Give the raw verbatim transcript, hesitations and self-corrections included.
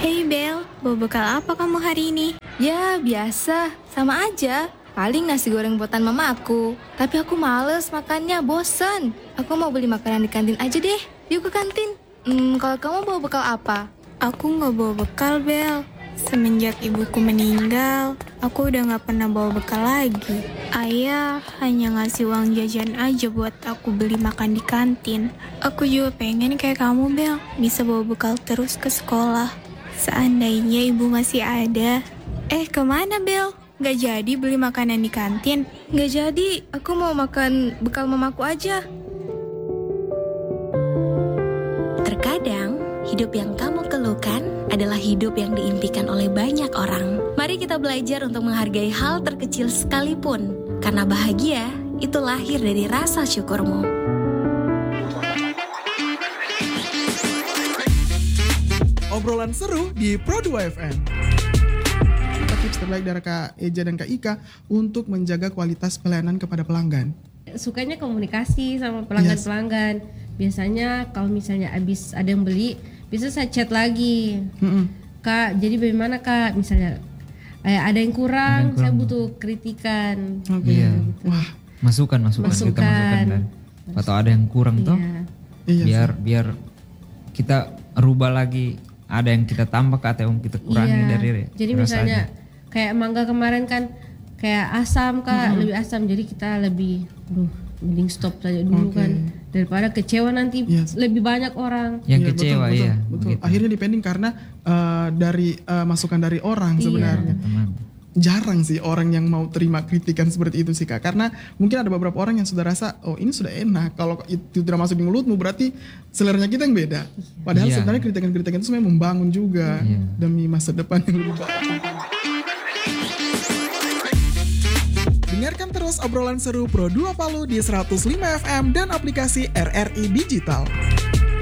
Hey Bel, bawa bekal apa kamu hari ini? Ya, biasa. Sama aja. Paling nasi goreng buatan mama aku. Tapi aku males makannya, bosen. Aku mau beli makanan di kantin aja deh. Yuk ke kantin. Hmm, kalau kamu bawa bekal apa? Aku gak bawa bekal, Bel. Semenjak ibuku meninggal, aku udah gak pernah bawa bekal lagi. Ayah hanya ngasih uang jajan aja buat aku beli makan di kantin. Aku juga pengen kayak kamu, Bel, bisa bawa bekal terus ke sekolah. Seandainya ibu masih ada. Eh, kemana, Bel? Gak jadi beli makanan di kantin? Nggak jadi, aku mau makan bekal mamaku aja. Terkadang, hidup yang kamu keluhkan adalah hidup yang diimpikan oleh banyak orang. Mari kita belajar untuk menghargai hal terkecil sekalipun, karena bahagia itu lahir dari rasa syukurmu. Obrolan seru di Pro dua F M. Apa tips terbaik dari Kak Eja dan Kak Ika untuk menjaga kualitas pelayanan kepada pelanggan? Sukanya komunikasi sama pelanggan-pelanggan. Biasanya kalau misalnya habis ada yang beli, bisa saya chat lagi. Mm-mm. Kak, jadi bagaimana Kak? Misalnya eh, ada yang kurang, ada yang kurang, saya butuh kritikan. Oke. Iya. Gitu. Wah, Masukan, masukan, Masukan. kita masukkan kan. Atau ada yang kurang Iya. toh, iya biar sih. biar kita rubah lagi. Ada yang kita tambah atau yang kita kurangi Iya. dari Jadi rasanya. misalnya kayak mangga kemarin kan kayak asam Kak, mm-hmm. lebih asam. Jadi kita lebih, duh, mending stop saja dulu Oke. kan. Daripada kecewa nanti Yes. lebih banyak orang. yang Iya, kecewa betul, ya. betul, betul. begitu. Akhirnya depending karena uh, dari uh, masukan dari orang Iya. sebenarnya. Teman. Jarang sih orang yang mau terima kritikan seperti itu sih Kak. Karena mungkin ada beberapa orang yang sudah rasa, oh ini sudah enak. Kalau itu tidak masuk di mulutmu berarti seleranya kita yang beda. Padahal Iya. sebenarnya kritikan-kritikan itu sebenarnya membangun juga Iya. demi masa depan yang lebih baik. Dengarkan terus obrolan seru Pro dua Palu di seratus lima F M dan aplikasi R R I Digital.